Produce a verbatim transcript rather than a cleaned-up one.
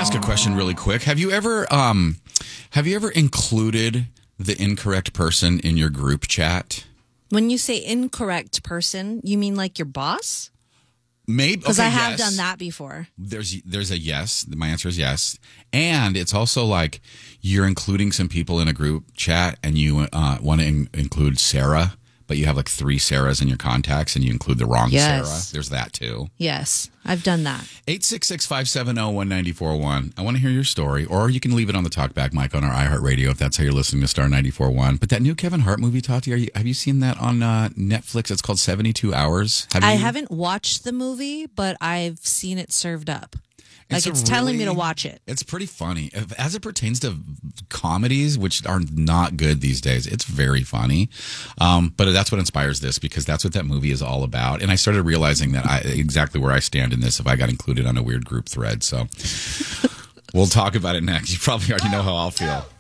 ask a question really quick? Have you ever um, have you ever included the incorrect person in your group chat? When you say incorrect person, you mean like your boss? Maybe, because okay, I have yes. done that before. There's there's a yes. My answer is yes, and it's also like you're including some people in a group chat, and you uh, want to in- include Sarah, but you have like three Sarahs in your contacts, and you include the wrong Yes. Sarah. There's that too. Yes, I've done that. eight six six, five seven zero, one nine four one. I want to hear your story, or you can leave it on the talkback mic on our iHeartRadio if that's how you're listening to Star ninety-four point one. But that new Kevin Hart movie, Tati, are you, have you seen that on uh, Netflix? It's called seventy-two hours. Have I you? haven't watched the movie, but I've seen it served up. Like a it's telling me to really- watch it. It's pretty funny. If- As it pertains to comedies, which are not good these days, it's very funny. Um, but that's what inspires this, because that's what that movie is all about. And I started realizing that I exactly where I stand in this if I got included on a weird group thread. So we'll talk about it next. You probably already know how I'll feel.